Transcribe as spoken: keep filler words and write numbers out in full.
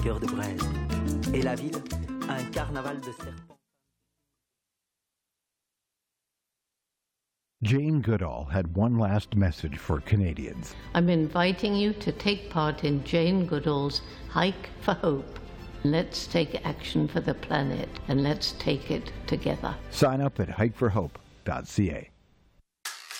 cœur de braise. Et la ville, un carnaval de serpents. Jane Goodall had one last message for Canadians. I'm inviting you to take part in Jane Goodall's Hike for Hope. Let's take action for the planet, and let's take it together. Sign up at hike for hope dot c a.